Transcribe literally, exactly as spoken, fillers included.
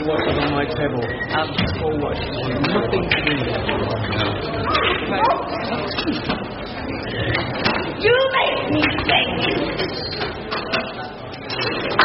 watches on my table. Have four watches. Nothing to do with it.